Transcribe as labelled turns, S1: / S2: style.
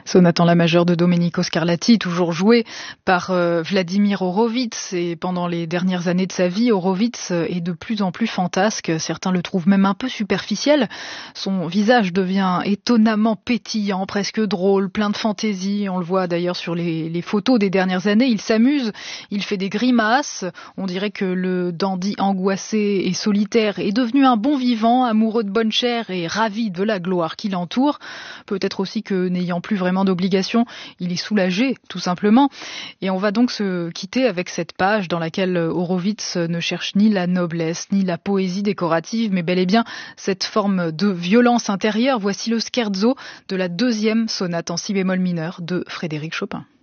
S1: Sonate en la majeure de Domenico Scarlatti, toujours jouée par Vladimir Horowitz. Et pendant les dernières années de sa vie, Horowitz est de plus en plus fantasque. Certains le trouvent même un peu superficiel. Son visage devient étonnamment pétillant, presque drôle, plein de fantaisie. On le voit d'ailleurs sur les photos des dernières années. Il s'amuse, il fait des grimaces. On dirait que le dandy angoissé et solitaire est devenu un bon vivant, amoureux de bonne chère et ravi de la gloire qui l'entoure. Peut-être aussi que, n'ayant plus vraiment d'obligations, il est soulagé, tout simplement. Et on va donc se quitter avec cette page dans laquelle Horowitz ne cherche ni la noblesse, ni la poésie décorative, mais bel et bien cette forme de violence intérieure. Voici le scherzo de la 2e sonate en si bémol mineur de Frédéric Chopin.